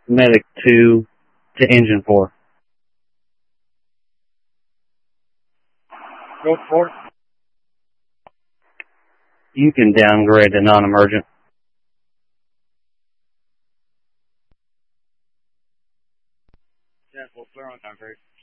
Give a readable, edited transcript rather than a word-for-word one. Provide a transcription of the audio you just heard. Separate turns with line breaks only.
Medic 2 to Engine 4.
Go for it.
You can downgrade to non-emergent.
Yeah, we'll clear on downgrade.